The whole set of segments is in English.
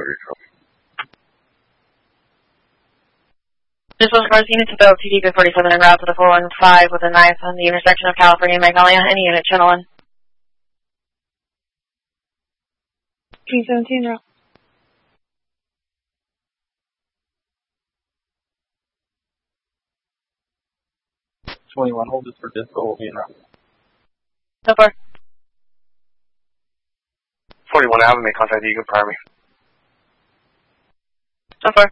This was Mars unit to the LTD 47 en route to the 415 with a 9th on the intersection of California and Magnolia. Any unit, channel 1. King 17 route. Hold this for disco, you know. So far. 41, I haven't made contact. You can fire me. So far.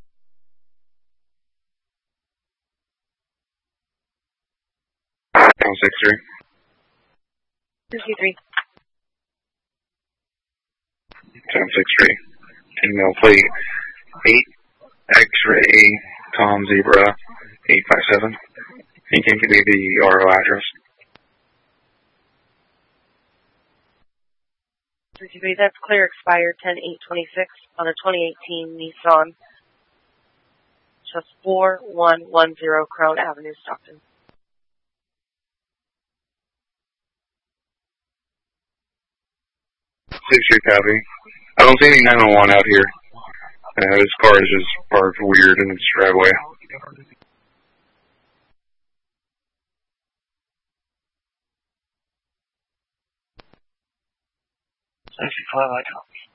King 63. 63. 763. Email plate 8 X-ray Tom Zebra 857. You can give me the RO address. 63, that's clear, expired 10/8/26 on a 2018 Nissan. Just 4110 Crown Avenue, Stockton. 63 copy. I don't see any 911 out here. This car is just parked weird in its driveway. Actually, 5 I copy.